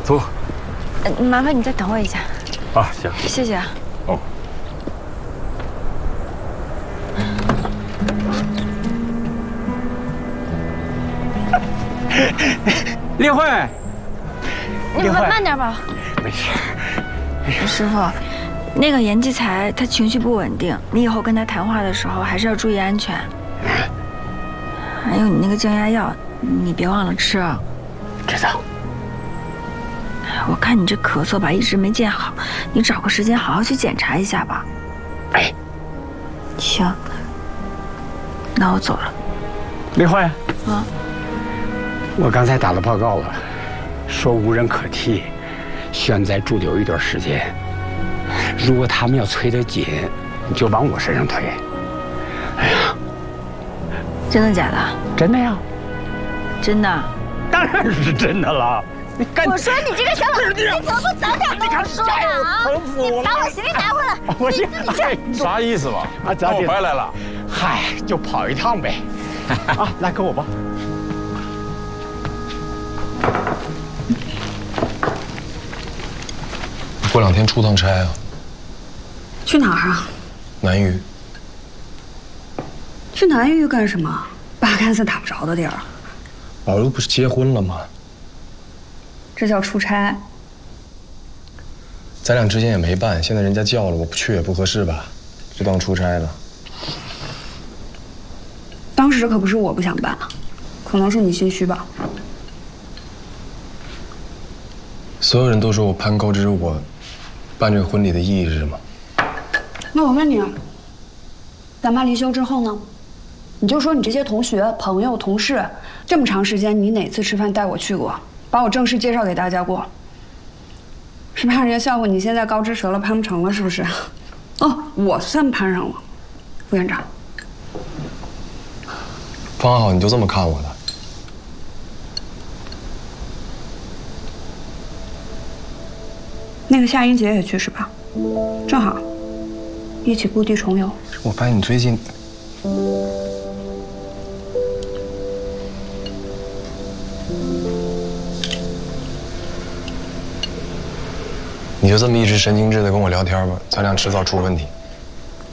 坐。 麻烦你再等我一下。 啊，行， 谢谢啊。 哦。 丽慧， 你慢点吧。 没事。 师傅，那个严继才他情绪不稳定，你以后跟他谈话的时候还是要注意安全。还有你那个降压药，你别忘了吃啊。 知道。 我看你这咳嗽吧，一直没见好，你找个时间好好去检查一下吧。 哎， 行，那我走了。 丽慧。 啊。 我刚才打了报告了，说无人可替，需要你再驻留一段时间。如果他们要催得紧，你就往我身上推。哎呀， 真的假的？ 真的呀。 真的。 当然是真的了。你干！ 我说你这个小老头，你怎么不早点跟我说啊？你把我行李拿回来，你自己去。 啥意思吧？ 啊，咱我白来了。 嗨，就跑一趟呗。啊，来跟我吧。 过2天出趟差啊？ 去哪儿啊？ 南隅。 去南隅干什么？八竿子打不着的地儿。 宝路不是结婚了吗？ 这叫出差。 咱俩之前也没办，现在人家叫了，我不去也不合适吧？就当出差了。 当时可不是我不想办，可能是你心虚吧。 所有人都说我攀高枝，我办这个婚礼的意义是什么？ 那我问你，咱妈离休之后呢？你就说你这些同学、朋友、同事，这么长时间，你哪次吃饭带我去过，把我正式介绍给大家过？是怕人家笑话你现在高枝折了攀不成了，是不是？哦，我算攀上了，副院长。 方好，你就这么看我的？ 那个夏英杰也去是吧？正好，一起故地重游。 我发现你最近……你就这么一直神经质的跟我聊天吧，咱俩迟早出问题。